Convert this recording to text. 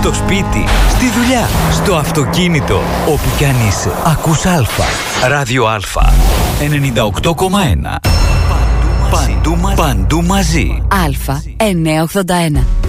στο σπίτι, στη δουλειά, στο αυτοκίνητο, όπου κι αν είσαι. Ακούς Α. Ράδιο Α. 98,1. Παντού μαζί. Α 981.